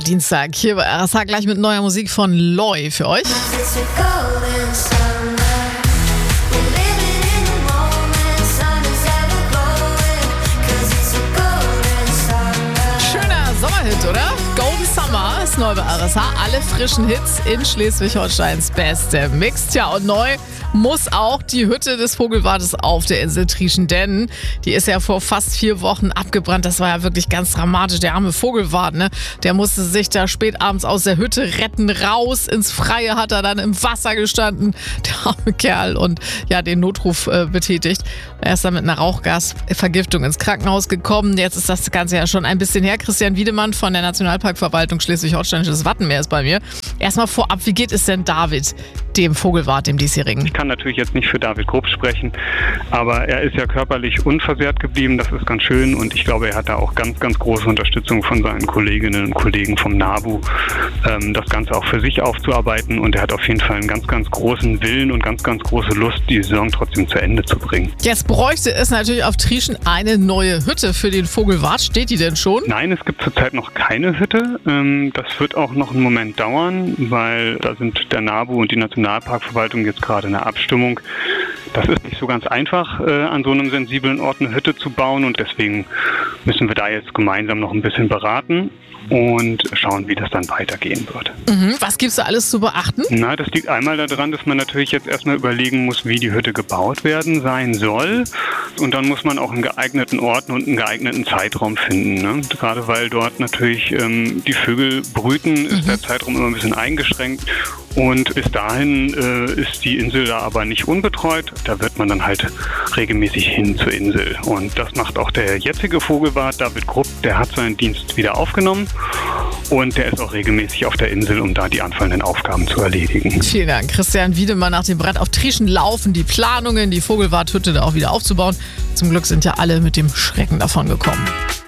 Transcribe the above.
Dienstag hier bei RSH gleich mit neuer Musik von Loi für euch. Schöner Sommerhit, oder? Golden Summer ist neu bei RSH. Alle frischen Hits in Schleswig-Holsteins beste Mix. Tja, und neu muss auch die Hütte des Vogelwartes auf der Insel Trieschen, denn die ist ja vor fast 4 Wochen abgebrannt. Das war ja wirklich ganz dramatisch. Der arme Vogelwart, ne? Der musste sich da spät abends aus der Hütte retten. Raus ins Freie hat er dann im Wasser gestanden, der arme Kerl, und ja, den Notruf betätigt. Er ist dann mit einer Rauchgasvergiftung ins Krankenhaus gekommen. Jetzt ist das Ganze ja schon ein bisschen her. Christian Wiedemann von der Nationalparkverwaltung Schleswig-Holsteinisches Wattenmeer ist bei mir. Erstmal vorab, wie geht es denn David, dem Vogelwart, dem diesjährigen? Ich kann natürlich jetzt nicht für David Grupp sprechen, aber er ist ja körperlich unversehrt geblieben, das ist ganz schön, und ich glaube, er hat da auch ganz, ganz große Unterstützung von seinen Kolleginnen und Kollegen vom NABU, das Ganze auch für sich aufzuarbeiten, und er hat auf jeden Fall einen ganz, ganz großen Willen und ganz, ganz große Lust, die Saison trotzdem zu Ende zu bringen. Jetzt bräuchte es natürlich auf Trieschen eine neue Hütte für den Vogelwart. Steht die denn schon? Nein, es gibt zurzeit noch keine Hütte. Das wird auch noch einen Moment dauern, weil da sind der NABU und die Nationalparkverwaltung jetzt gerade in der Abstimmung. Das ist nicht so ganz einfach, an so einem sensiblen Ort eine Hütte zu bauen, und deswegen müssen wir da jetzt gemeinsam noch ein bisschen beraten und schauen, wie das dann weitergehen wird. Was gibt's da alles zu beachten? Na, das liegt einmal daran, dass man natürlich jetzt erstmal überlegen muss, wie die Hütte gebaut werden sein soll. Und dann muss man auch einen geeigneten Ort und einen geeigneten Zeitraum finden, ne? Gerade weil dort natürlich die Vögel brüten, ist der Zeitraum immer ein bisschen eingeschränkt. Und bis dahin ist die Insel da aber nicht unbetreut. Da wird man dann halt regelmäßig hin zur Insel. Und das macht auch der jetzige Vogelwart, David Grupp. Der hat seinen Dienst wieder aufgenommen. Und der ist auch regelmäßig auf der Insel, um da die anfallenden Aufgaben zu erledigen. Vielen Dank, Christian Wiedemann. Nach dem Brand auf Trieschen laufen die Planungen, die Vogelwarthütte da auch wieder aufzubauen. Zum Glück sind ja alle mit dem Schrecken davon gekommen.